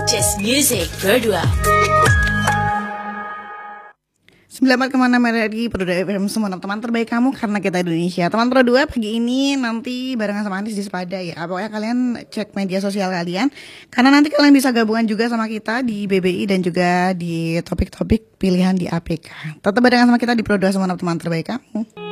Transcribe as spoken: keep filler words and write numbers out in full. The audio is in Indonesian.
Just Music berdua. sembilan puluh empat koma enam R R I Pro dua F M, semua teman terbaik kamu karena kita Indonesia. Teman Pro dua pagi ini nanti barengan sama Anis di Sepada ya. Pokoknya kalian cek media sosial kalian, karena nanti kalian bisa gabungan juga sama kita di B B I dan juga di topik-topik pilihan di A P K. Tetap barengan sama kita di Pro dua, semua teman terbaik kamu.